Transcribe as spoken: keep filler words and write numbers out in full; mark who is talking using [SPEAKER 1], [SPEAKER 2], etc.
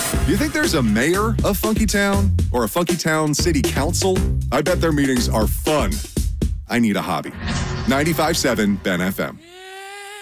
[SPEAKER 1] Do you think there's a mayor of Funky Town or a Funky Town City Council? I bet their meetings are fun. I need a hobby. ninety-five point seven Ben F M.